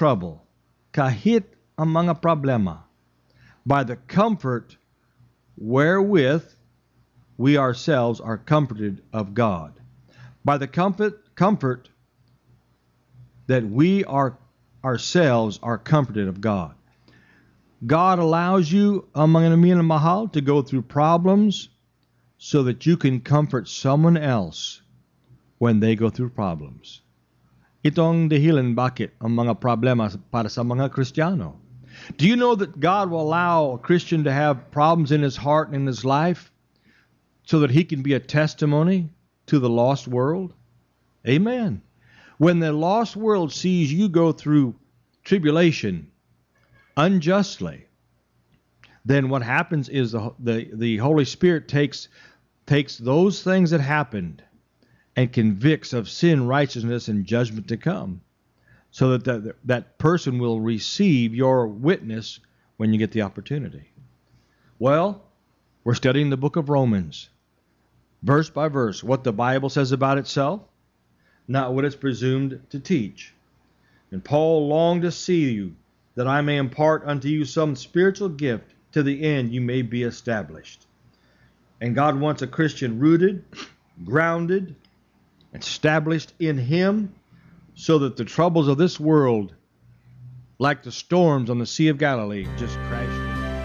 trouble, kahit ang mga problema, by the comfort wherewith we ourselves are comforted of God. By the comfort that we are ourselves are comforted of God. God allows you, mga minamahal, to go through problems so that you can comfort someone else when they go through problems. Ito ang dahilan bakit ang mga problema para sa mga Kristiyano. Do you know that God will allow a Christian to have problems in his heart and in his life so that he can be a testimony to the lost world? Amen. When the lost world sees you go through tribulation unjustly, then what happens is the Holy Spirit takes those things that happened and convicts of sin, righteousness, and judgment to come, so that person will receive your witness when you get the opportunity. Well, we're studying the book of Romans, verse by verse, what the Bible says about itself, not what it's presumed to teach. And Paul longed to see you, that I may impart unto you some spiritual gift, to the end you may be established. And God wants a Christian rooted, grounded, established in Him, so that the troubles of this world, like the storms on the Sea of Galilee, just crash.